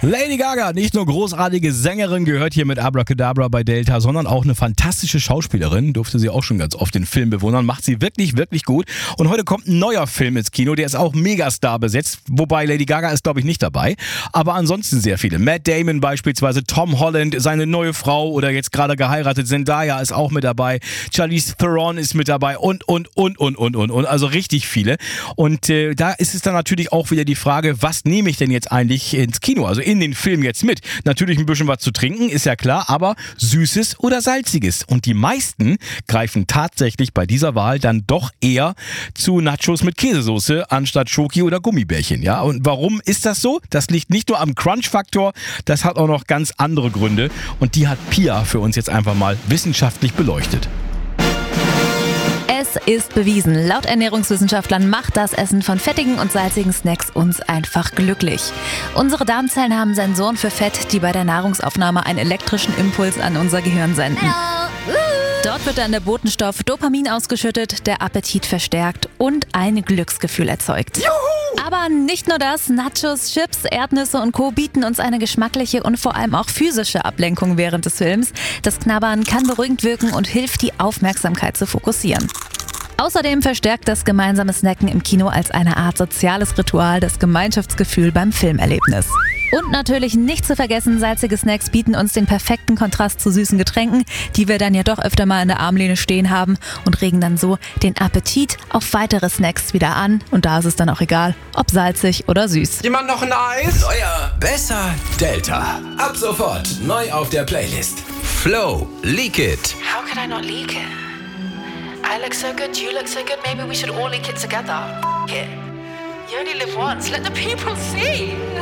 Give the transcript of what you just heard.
Lady Gaga, nicht nur großartige Sängerin, gehört hier mit Abracadabra bei Delta, sondern auch eine fantastische Schauspielerin. Durfte sie auch schon ganz oft den Film bewundern. Macht sie wirklich, wirklich gut. Und heute kommt ein neuer Film ins Kino, der ist auch Megastar besetzt. Wobei Lady Gaga ist, glaube ich, nicht dabei. Aber ansonsten sehr viele. Matt Damon beispielsweise, Tom Holland, seine neue Frau oder jetzt gerade geheiratet, Zendaya ist auch mit dabei. Charlize Theron ist mit dabei und. Also richtig viele. Und da ist es dann natürlich auch wieder die Frage, was nehme ich denn jetzt eigentlich ins Kino? Also in den Film jetzt mit. Natürlich ein bisschen was zu trinken, ist ja klar, aber Süßes oder Salziges. Und die meisten greifen tatsächlich bei dieser Wahl dann doch eher zu Nachos mit Käsesoße anstatt Schoki oder Gummibärchen. Ja? Und warum ist das so? Das liegt nicht nur am Crunch-Faktor, das hat auch noch ganz andere Gründe. Und die hat Pia für uns jetzt einfach mal wissenschaftlich beleuchtet. Es ist bewiesen, laut Ernährungswissenschaftlern macht das Essen von fettigen und salzigen Snacks uns einfach glücklich. Unsere Darmzellen haben Sensoren für Fett, die bei der Nahrungsaufnahme einen elektrischen Impuls an unser Gehirn senden. Dort wird dann der Botenstoff Dopamin ausgeschüttet, der Appetit verstärkt und ein Glücksgefühl erzeugt. Juhu! Aber nicht nur das, Nachos, Chips, Erdnüsse und Co. bieten uns eine geschmackliche und vor allem auch physische Ablenkung während des Films. Das Knabbern kann beruhigend wirken und hilft, die Aufmerksamkeit zu fokussieren. Außerdem verstärkt das gemeinsame Snacken im Kino als eine Art soziales Ritual das Gemeinschaftsgefühl beim Filmerlebnis. Und natürlich nicht zu vergessen, salzige Snacks bieten uns den perfekten Kontrast zu süßen Getränken, die wir dann ja doch öfter mal in der Armlehne stehen haben und regen dann so den Appetit auf weitere Snacks wieder an. Und da ist es dann auch egal, ob salzig oder süß. Jemand noch ein Eis? Neuer, besser, Delta. Ab sofort neu auf der Playlist. Flow, Leak It. How could I not leak it? I look so good, you look so good, maybe we should all leak it together. F*** it. You only live once, let the people see.